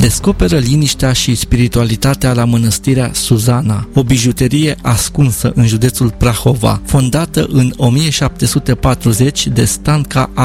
descoperă liniștea și spiritualitatea la mănăstirea Suzana, o bijuterie ascunsă în județul Prahova, fondată în 1740 de Stanca